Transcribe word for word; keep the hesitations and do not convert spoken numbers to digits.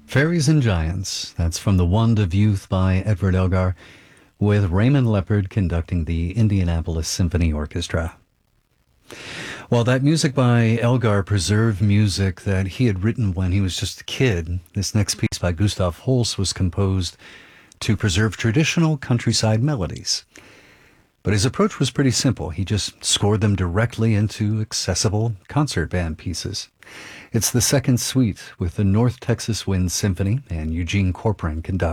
Fairies and Giants. That's from The Wand of Youth by Edward Elgar, with Raymond Leopard conducting the Indianapolis Symphony Orchestra. While that music by Elgar preserved music that he had written when he was just a kid, this next piece by Gustav Holst was composed to preserve traditional countryside melodies. But his approach was pretty simple. He just scored them directly into accessible concert band pieces. It's the second suite with the North Texas Wind Symphony and Eugene Corcoran conduct.